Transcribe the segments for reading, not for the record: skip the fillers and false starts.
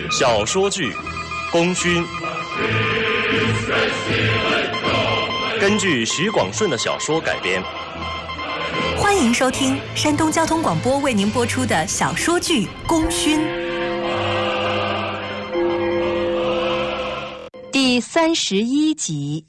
小说剧《功勋》，根据徐广顺的小说改编。 欢迎收听山东交通广播为您播出的小说剧《功勋》第31集。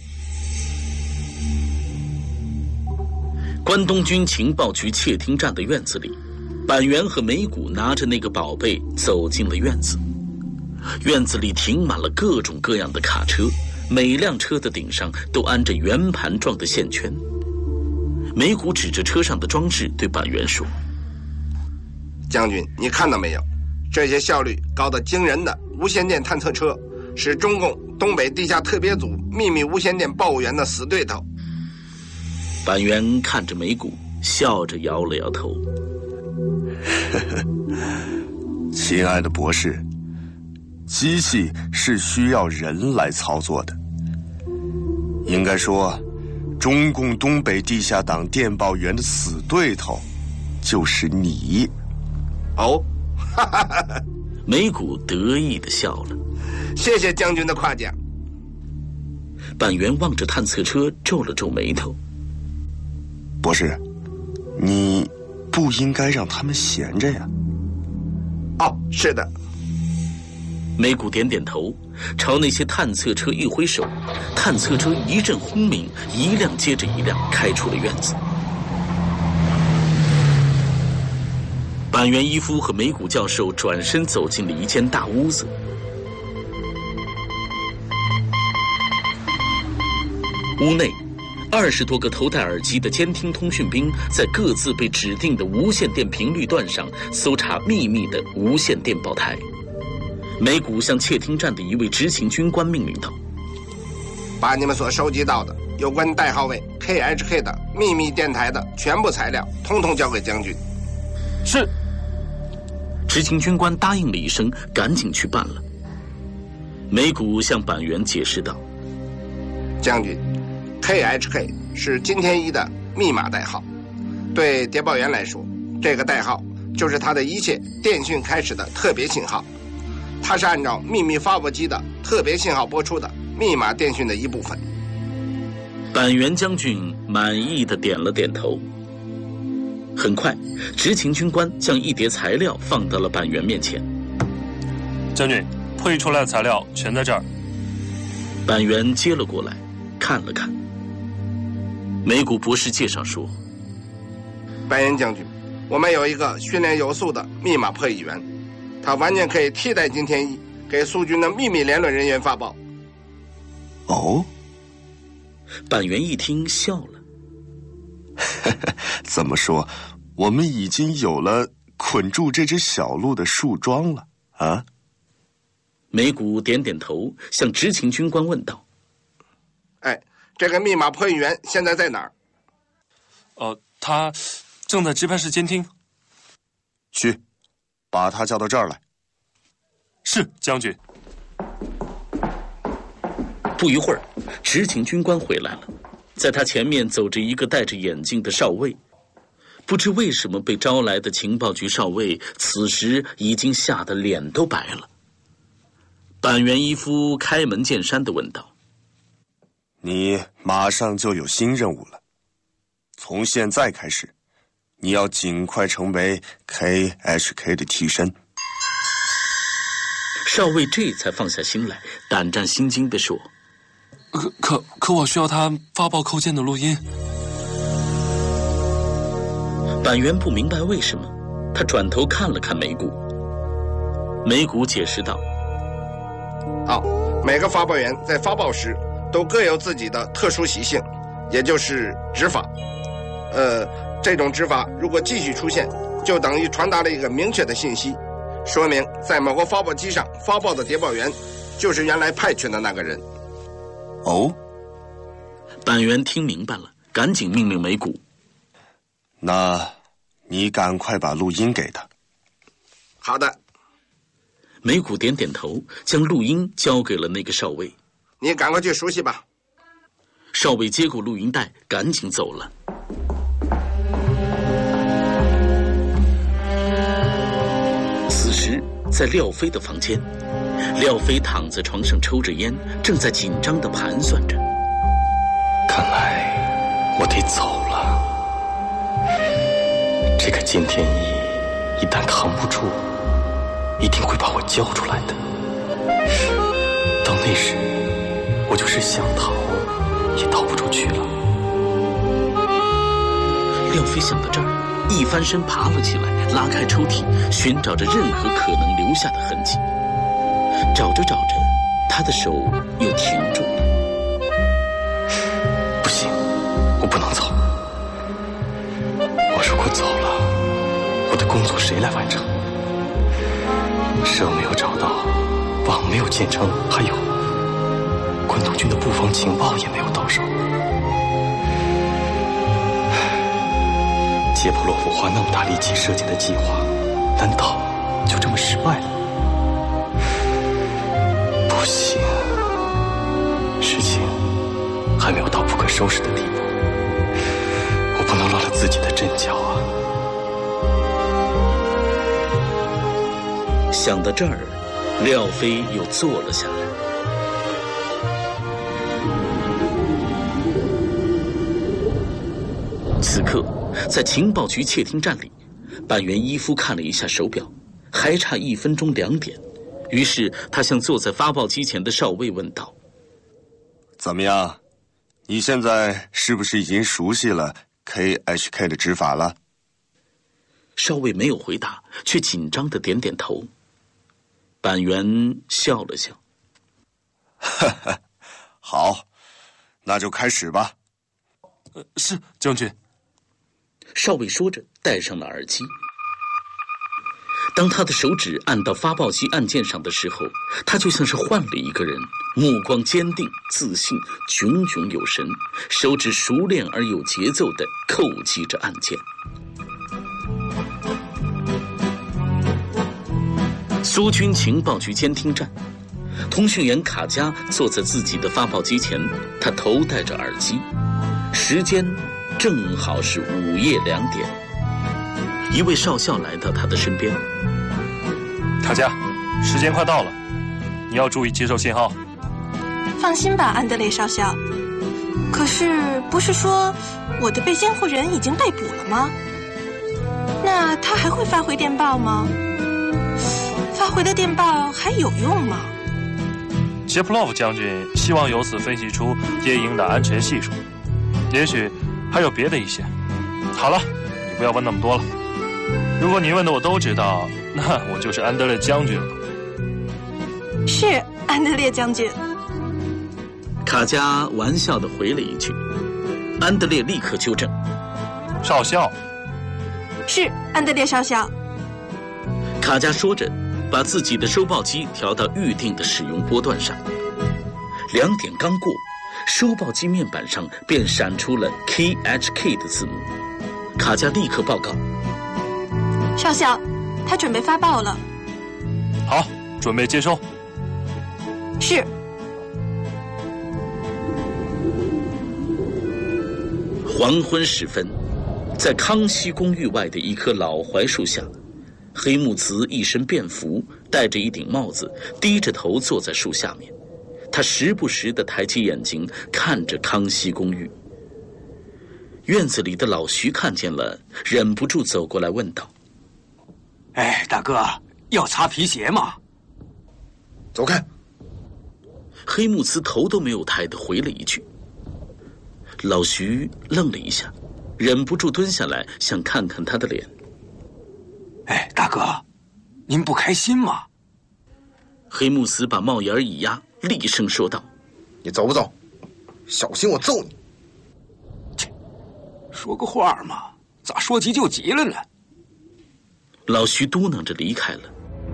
关东军情报局窃听站的院子里，板垣和梅谷拿着那个宝贝走进了院子。院子里停满了各种各样的卡车，每辆车的顶上都安着圆盘状的线圈。梅谷指着车上的装置对板垣说： 将军，你看到没有？这些效率高得惊人的无线电探测车是中共东北地下特别组秘密无线电报务员的死对头。 板垣看着梅谷，笑着摇了摇头。 亲爱的博士，机器是需要人来操作的。应该说，中共东北地下党电报员的死对头就是你。 哦， 梅谷得意地笑了。 谢谢将军的夸奖。 板垣望着探测车皱了皱眉头。 博士，你不应该让他们闲着呀。 哦，是的。 梅谷点点头，朝那些探测车一挥手，探测车一阵轰鸣，一辆接着一辆开出了院子。板垣一夫和梅谷教授转身走进了一间大屋子。屋内20多个头戴耳机的监听通讯兵在各自被指定的无线电频率段上搜查秘密的无线电报台。梅谷向窃听站的一位执勤军官命令道： 把你们所收集到的有关代号为 KHK 的秘密电台的全部材料统统交给将军。 是。 执勤军官答应了一声，赶紧去办了。梅谷向板垣解释道： 将军，KHK 是金田一的密码代号，对谍报员来说，这个代号就是他的一切电讯开始的特别信号，它是按照秘密发布机的特别信号播出的密码电讯的一部分。 板垣将军满意的点了点头。很快，执勤军官将一叠材料放到了板垣面前。 将军，会议出来的材料全在这儿。 板垣接了过来，看了看。梅谷博士介绍说： 板垣将军，我们有一个训练有素的密码破译员，他完全可以替代金田一给苏军的秘密联络人员发报。 哦， 板垣一听笑了。 怎么说，我们已经有了捆住这只小鹿的树桩了啊？ 梅谷点点头，向执勤军官问道： 哎，这个密码破译员现在在哪儿？ 他正在值班室监听。 去，把他叫到这儿来。 是，将军。 不一会儿，执勤军官回来了，在他前面走着一个戴着眼镜的少尉。不知为什么被招来的情报局少尉此时已经吓得脸都白了。板垣一夫开门见山地问道： 你马上就有新任务了，从现在开始，你要尽快成为 KHK 的替身。 少尉这才放下心来，胆战心惊地说： 可我需要他发报扣件的录音。 板垣不明白为什么，他转头看了看梅谷。梅谷解释道： 每个发报员在发报时都各有自己的特殊习性，也就是指法。这种指法如果继续出现，就等于传达了一个明确的信息，说明在某个发报机上发报的谍报员就是原来派遣的那个人。 哦， 板垣听明白了，赶紧命令梅谷： 那你赶快把录音给他。 好的。 梅谷点点头，将录音交给了那个少尉。 你赶快去熟悉吧。 少尉接过录音带，赶紧走了。 此时，在廖飞的房间，廖飞躺在床上抽着烟，正在紧张地盘算着。 看来我得走了。这个金田一一旦扛不住，一定会把我交出来的。到那时，我就是想逃，也逃不出去了。 廖飞想到这儿，一翻身爬了起来，拉开抽屉，寻找着任何可能留下的痕迹。找着找着，他的手又停住了。 不行，我不能走。我如果走了，我的工作谁来完成？蛇没有找到，网没有建成，还有关东军的布防情报也没有到手。杰普洛夫花那么大力气设计的计划，难道就这么失败了？不行，事情还没有到不可收拾的地步，我不能乱了自己的阵脚啊！ 想到这儿，廖飞又坐了下来。此刻，在情报局窃听站里，板垣伊夫看了一下手表，还差1分钟2点。于是他向坐在发报机前的少尉问道：“ 怎么样？你现在是不是已经熟悉了 KHK 的执法了？” 少尉没有回答，却紧张地点点头。板垣笑了笑：“ 好，那就开始吧。” 是将军。 少尉说着，戴上了耳机。当他的手指按到发报机按键上的时候，他就像是换了一个人，目光坚定、自信、炯炯有神，手指熟练而有节奏地叩击着按键。苏军情报局监听站，通讯员卡加坐在自己的发报机前，他头戴着耳机，时间正好是午夜2点。一位少校来到他的身边：“ 卡加，时间快到了，你要注意接受信号。” 放心吧，安德烈少校。可是不是说我的被监护人已经被捕了吗？那他还会发回电报吗？发回的电报还有用吗？ 杰普洛夫将军希望由此分析出夜莺的安全系数，也许还有别的一些。好了，你不要问那么多了。如果你问的我都知道，那我就是安德烈将军了。 是安德烈将军。 卡加玩笑地回了一句。安德烈立刻纠正：“ 少校。” 是安德烈少校。 卡加说着，把自己的收报机调到预定的使用波段上。2点刚过，收报机面板上便闪出了 KHK 的字母。卡加立刻报告：“ 少校，他准备发报了。” 好，准备接收。 是。 黄昏时分，在康熙公寓外的一棵老槐树下，黑木慈一身便服，戴着一顶帽子，低着头坐在树下面。他时不时地抬起眼睛看着康熙公寓。院子里的老徐看见了，忍不住走过来问道：“ 哎，大哥，要擦皮鞋吗？” 走开。 黑木慈头都没有抬地回了一句。老徐愣了一下，忍不住蹲下来想看看他的脸。 哎，大哥，您不开心吗？ 黑木慈把帽檐一压，厉声说道：“ 你走不走？小心我揍你！” 切，说个话嘛，咋说急就急了呢？ 老徐嘟囔着离开了。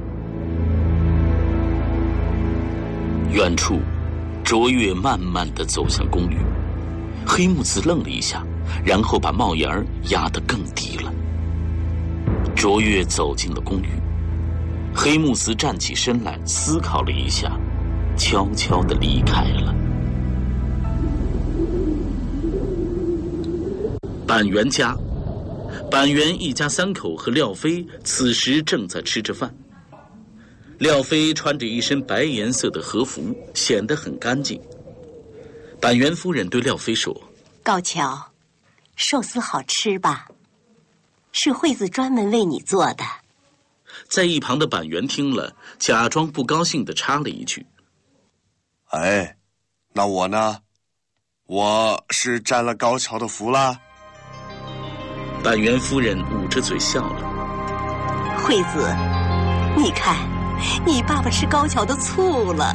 远处，卓越慢慢地走向公寓。黑木子愣了一下，然后把帽檐压得更低了。卓越走进了公寓，黑木子站起身来，思考了一下，悄悄地离开了。板垣家，板垣一家3口和廖飞此时正在吃着饭。 廖飞穿着一身白颜色的和服，显得很干净。板垣夫人对廖飞说：“ 高桥，寿司好吃吧？是惠子专门为你做的。” 在一旁的板垣听了，假装不高兴地插了一句：“ 哎，那我呢？我是沾了高桥的福啦。” 板垣夫人捂着嘴笑了：“ 惠子，你看，你爸爸吃高桥的醋了。”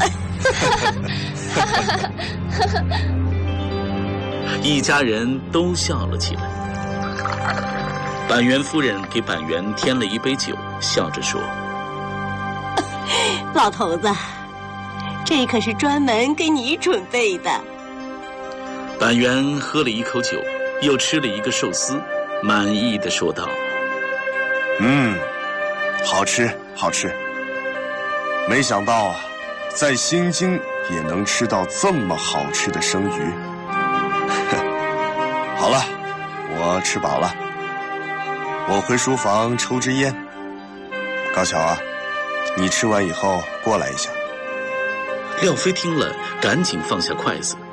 一家人都笑了起来。板垣夫人给板垣添了一杯酒，笑着说：“ 老头子，这可是专门给你准备的。” 板垣喝了一口酒，又吃了一个寿司，满意的说道：“ 好吃，好吃。没想到啊，在新京也能吃到这么好吃的生鱼。好了，我吃饱了，我回书房抽支烟。高桥啊，你吃完以后过来一下。” 廖飞听了，赶紧放下筷子。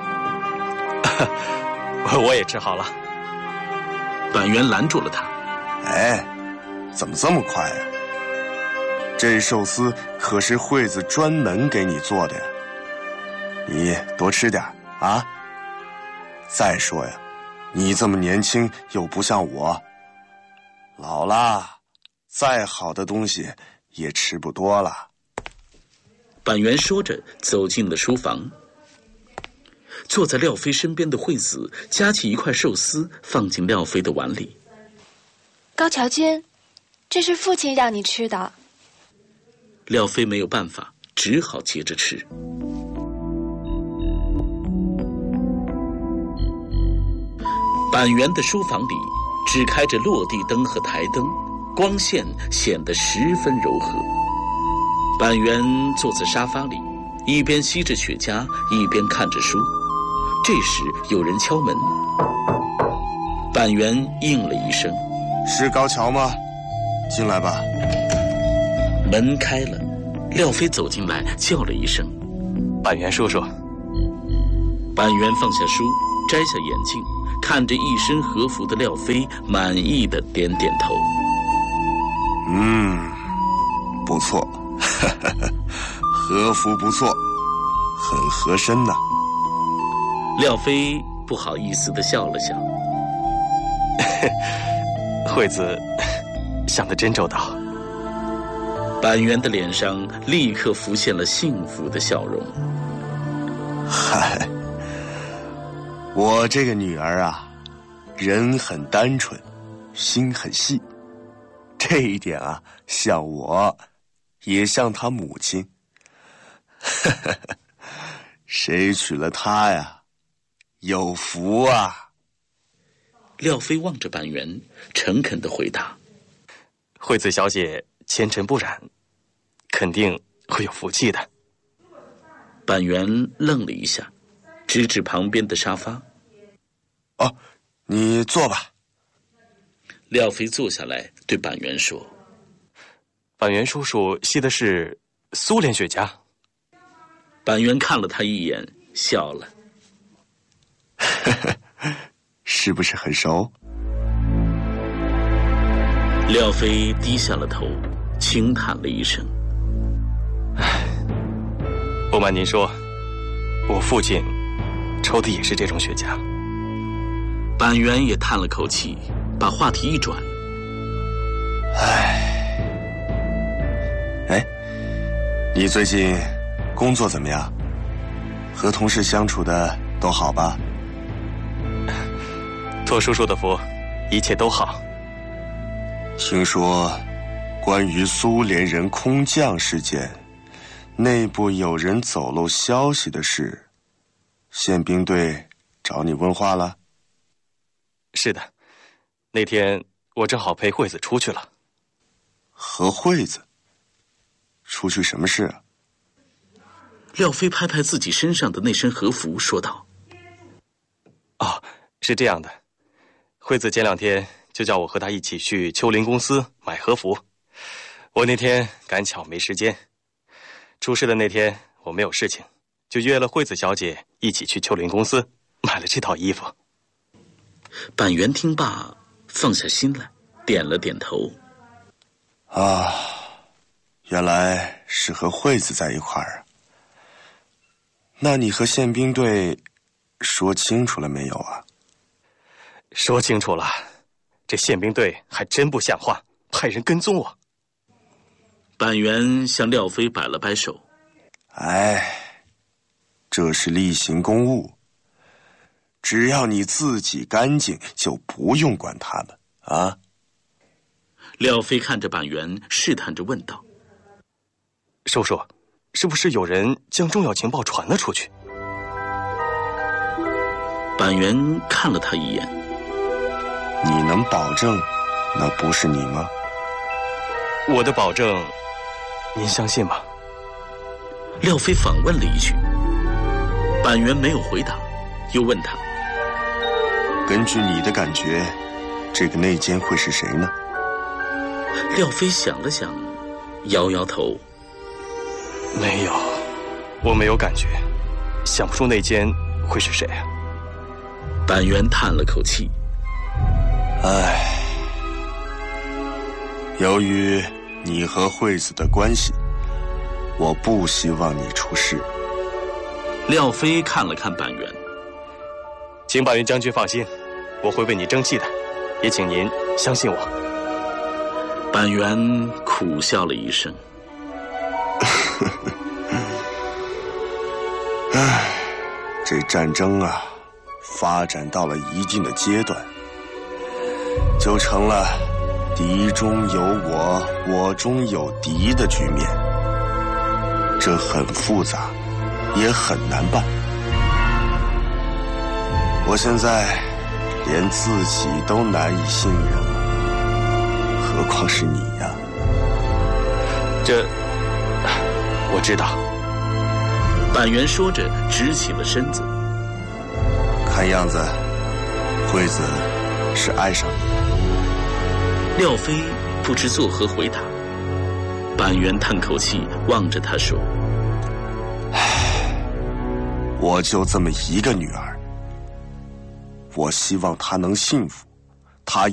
我也吃好了。 板垣拦住了他：“ 哎，怎么这么快呀？这寿司可是惠子专门给你做的呀，你多吃点啊。再说呀，你这么年轻又不像我，老了，再好的东西也吃不多了。” 板垣说着走进了书房。坐在廖飞身边的惠子夹起一块寿司放进廖飞的碗里。 “高桥君，这是父亲让你吃的。” 廖飞没有办法，只好接着吃。板垣的书房里只开着落地灯和台灯，光线显得十分柔和。板垣坐在沙发里，一边吸着雪茄，一边看着书。这时有人敲门，板垣应了一声：“ 是高桥吗？进来吧。” 门开了，廖飞走进来，叫了一声：“ 板垣叔叔。” 板垣放下书，摘下眼镜，看着一身和服的廖飞，满意的点点头：“ 不错，和服不错，很合身呐。” 廖飞不好意思地笑了笑：“ 惠子想得真周到。” 板垣的脸上立刻浮现了幸福的笑容。 嗨，我这个女儿啊，人很单纯，心很细，这一点啊，像我，也像她母亲。谁娶了她呀？有福啊！ 廖飞望着板垣，诚恳地回答：“ 惠子小姐纤尘不染，肯定会有福气的。” 板垣愣了一下，指指旁边的沙发：“ 哦，你坐吧。” 廖飞坐下来，对板垣说：“ 板垣叔叔吸的是苏联雪茄。” 板垣看了他一眼，笑了：“ 是不是很熟？” 廖飞低下了头，轻叹了一声：“ 不瞒您说，我父亲抽的也是这种雪茄。” 板垣也叹了口气，把话题一转：“ 哎，你最近工作怎么样？和同事相处的都好吧？”“ 托叔叔的福，一切都好。”“ 听说关于苏联人空降事件，内部有人走漏消息的事，宪兵队找你问话了？”“ 是的，那天我正好陪惠子出去了。”“ 和惠子出去什么事啊？” 廖飞拍拍自己身上的那身和服，说道：“ 哦，是这样的，惠子前2天就叫我和她一起去秋林公司买和服。我那天赶巧没时间， 出事的那天我没有事情，就约了惠子小姐一起去秋林公司买了这套衣服。 板垣听罢，放下心来，点了点头。 啊，原来是和惠子在一块儿啊。那你和宪兵队说清楚了没有啊？ 说清楚了，这宪兵队还真不像话，派人跟踪我。 板垣向廖飞摆了摆手。 哎，这是例行公务，只要你自己干净，就不用管他们啊。 廖飞看着板垣，试探着问道：“ 叔叔，是不是有人将重要情报传了出去？” 板垣看了他一眼：“ 你能保证那不是你吗？” 我的保证，您相信吗？ 廖飞反问了一句。板垣没有回答，又问他：“ 根据你的感觉，这个内奸会是谁呢？” 廖飞想了想，摇摇头：“ 没有，我没有感觉，想不出内奸会是谁啊。” 板垣叹了口气：“ 唉，由于你和惠子的关系，我不希望你出事。” 廖飞看了看板垣：“ 请板垣将军放心，我会为你争气的，也请您相信我。” 板垣苦笑了一声：“ 唉，这战争啊，发展到了一定的阶段，就成了敌中有我，我中有敌的局面。这很复杂，也很难办。我现在连自己都难以信任了，何况是你呀？ 这我知道。” 板垣说着，直起了身子。 看样子，惠子是爱上你了。 廖飞不知作何回答。板垣叹口气，望着他说：“ 唉，我就这么一个女儿，我希望她能幸福。她